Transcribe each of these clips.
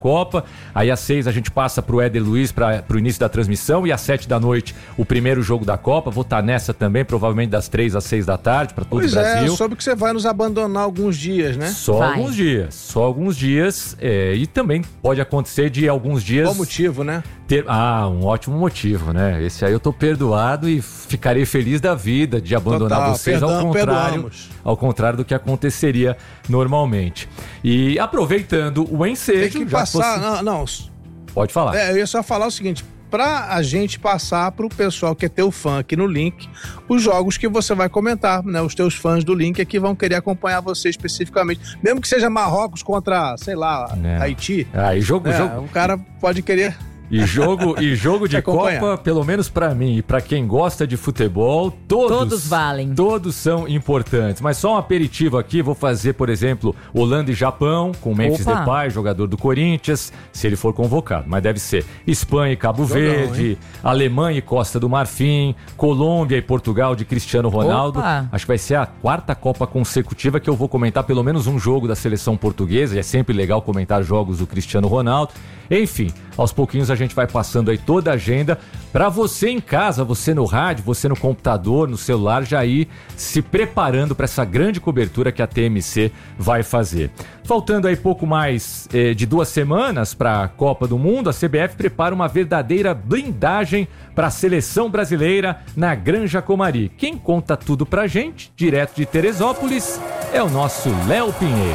Copa, aí às 6 a gente passa pro Éder Luiz para o início da transmissão e às 7 da noite o primeiro jogo da Copa. Vou estar nessa também, provavelmente das 3 às 6 da tarde para todo o Brasil. Eu soube que você vai nos abandonar alguns dias, né? Só alguns dias, e também pode acontecer de alguns dias... Qual motivo, né? Um ótimo motivo, né? Esse aí eu tô perdoado e ficarei feliz da vida de abandonar vocês, ao contrário do que aconteceria normalmente. E aproveitando o ensejo... Tem que passar... Não. Pode falar. Eu ia só falar o seguinte... Pra a gente passar pro pessoal que é teu fã aqui no link, os jogos que você vai comentar, né? Os teus fãs do link aqui vão querer acompanhar você especificamente. Mesmo que seja Marrocos contra, sei lá, Haiti. Jogo. O cara pode querer... E jogo de Copa, pelo menos pra mim e pra quem gosta de futebol, todos valem. Todos são importantes. Mas só um aperitivo aqui, vou fazer, por exemplo, Holanda e Japão, com Memphis Depay, jogador do Corinthians, se ele for convocado. Mas deve ser Espanha e Cabo Verde, Alemanha e Costa do Marfim, Colômbia e Portugal de Cristiano Ronaldo. Acho que vai ser a 4ª Copa consecutiva que eu vou comentar pelo menos um jogo da seleção portuguesa. E é sempre legal comentar jogos do Cristiano Ronaldo. Enfim, aos pouquinhos a gente vai passando aí toda a agenda para você em casa, você no rádio, você no computador, no celular, já ir se preparando para essa grande cobertura que a TMC vai fazer. Faltando aí pouco mais de 2 semanas para a Copa do Mundo, a CBF prepara uma verdadeira blindagem para a seleção brasileira na Granja Comari. Quem conta tudo pra gente, direto de Teresópolis, é o nosso Léo Pinheiro.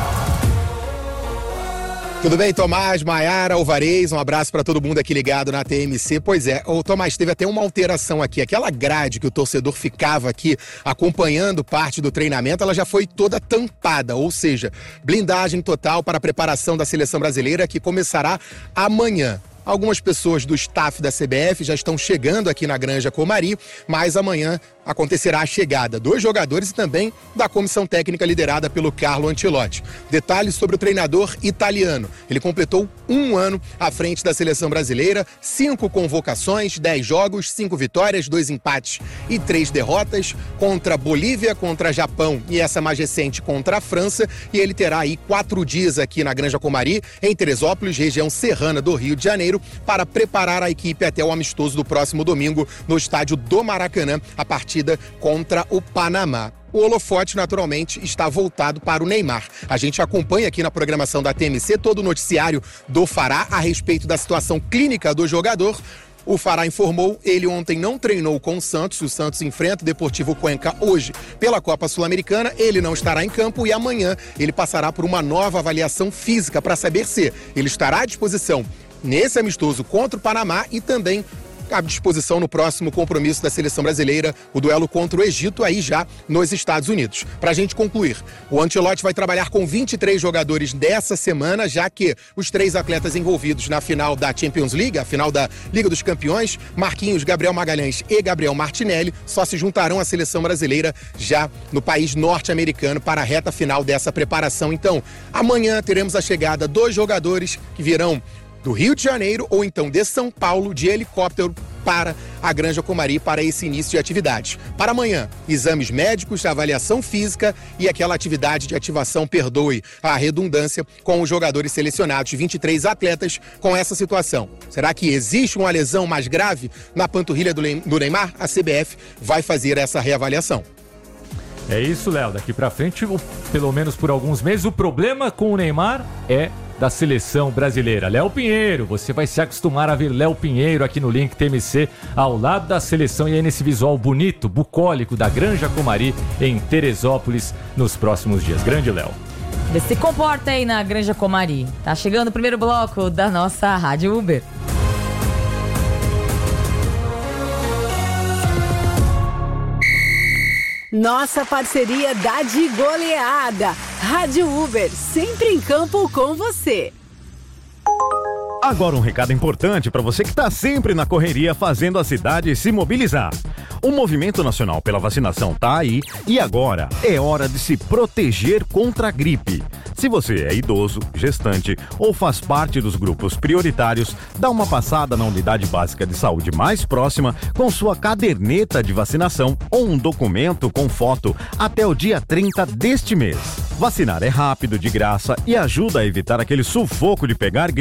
Tudo bem, Tomás, Maiara, Alvarez, um abraço para todo mundo aqui ligado na TMC. Pois é, Tomás, teve até uma alteração aqui, aquela grade que o torcedor ficava aqui acompanhando parte do treinamento, ela já foi toda tampada, ou seja, blindagem total para a preparação da seleção brasileira que começará amanhã. Algumas pessoas do staff da CBF já estão chegando aqui na Granja Comari, mas amanhã acontecerá a chegada dos jogadores e também da comissão técnica liderada pelo Carlo Ancelotti. Detalhes sobre o treinador italiano. Ele completou 1 ano à frente da seleção brasileira, 5 convocações, 10 jogos, 5 vitórias, 2 empates e 3 derrotas contra Bolívia, contra Japão e essa mais recente contra a França. E ele terá aí 4 dias aqui na Granja Comari, em Teresópolis, região serrana do Rio de Janeiro, para preparar a equipe até o amistoso do próximo domingo no estádio do Maracanã, a partida contra o Panamá. O holofote, naturalmente, está voltado para o Neymar. A gente acompanha aqui na programação da TMC todo o noticiário do Fará a respeito da situação clínica do jogador. O Fará informou, ele ontem não treinou com o Santos enfrenta o Deportivo Cuenca hoje pela Copa Sul-Americana, ele não estará em campo e amanhã ele passará por uma nova avaliação física para saber se ele estará à disposição nesse amistoso contra o Panamá e também à disposição no próximo compromisso da seleção brasileira, o duelo contra o Egito, aí já nos Estados Unidos. Para a gente concluir, o Ancelotti vai trabalhar com 23 jogadores dessa semana, já que os 3 atletas envolvidos na final da Champions League, a final da Liga dos Campeões, Marquinhos, Gabriel Magalhães e Gabriel Martinelli, só se juntarão à seleção brasileira já no país norte-americano para a reta final dessa preparação. Então, amanhã teremos a chegada dos jogadores que virão do Rio de Janeiro ou então de São Paulo de helicóptero para a Granja Comari para esse início de atividade. Para amanhã, exames médicos, avaliação física e aquela atividade de ativação, perdoe a redundância, com os jogadores selecionados, 23 atletas com essa situação. Será que existe uma lesão mais grave na panturrilha do Neymar? A CBF vai fazer essa reavaliação. É isso, Léo. Daqui pra frente, pelo menos por alguns meses, o problema com o Neymar é da seleção brasileira. Léo Pinheiro, você vai se acostumar a ver Léo Pinheiro aqui no Link TMC ao lado da seleção e aí nesse visual bonito, bucólico da Granja Comari em Teresópolis nos próximos dias. Grande Léo. Se comporta aí na Granja Comari. Tá chegando o primeiro bloco da nossa Rádio Uber. Nossa parceria dá de goleada. Rádio Uber, sempre em campo com você. Agora um recado importante para você que está sempre na correria fazendo a cidade se mobilizar. O Movimento Nacional pela Vacinação tá aí e agora é hora de se proteger contra a gripe. Se você é idoso, gestante ou faz parte dos grupos prioritários, dá uma passada na unidade básica de saúde mais próxima com sua caderneta de vacinação ou um documento com foto até o dia 30 deste mês. Vacinar é rápido, de graça e ajuda a evitar aquele sufoco de pegar